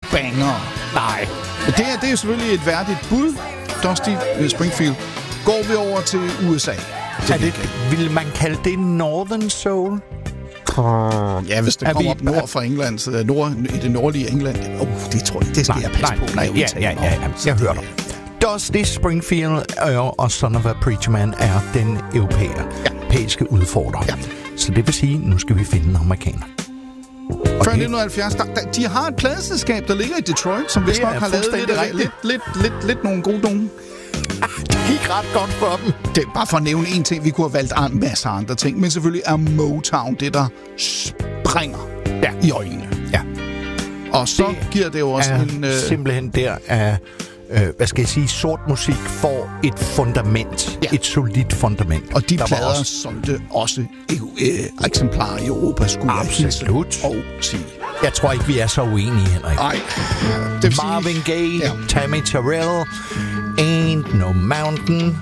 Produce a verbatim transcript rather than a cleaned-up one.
banger. Nej. Det her, det er selvfølgelig et værdigt bud. Dusty Springfield. Går vi over til U S A? Er det, vil man kalde det Northern Soul? Ja, hvis det Er kommer vi- op nord fra England, så nord, i det nordlige England. Oh, det tror jeg, det skal Nej, jeg passe nej, på, når jeg ja, udtaler ja, ja, ja, jeg hører dig. Dusty Springfield og, og Son of a Preacher Man er den europæer, Ja. europæiske udfordrer. Ja. Så det vil sige, nu skal vi finde en amerikaner. Før nitten halvfjerds, der, der, de har et pladeselskab, der ligger i Detroit, som vist Det er nok har lavet lidt, fuldstændig lidt, lidt, lidt, lidt, lidt nogle gode nogen. Det gik ret godt for dem. Det er bare for at nævne en ting. Vi kunne have valgt en masse andre ting, men selvfølgelig er Motown det, der springer Ja. i øjnene. Ja. Og så Det giver det jo også er en... Øh, simpelthen der, at øh, hvad skal jeg sige, sort musik får et fundament. Ja. Et solidt fundament. og de Der var plader også- solgte også øh, eksemplarer i Europa, skulle jeg Absolut. hilse og sige. Jeg tror ikke, vi er så uenige, Henrik. Nej. Det vil sige- Marvin Gaye, Ja. Tammy Terrell, Ain't No Mountain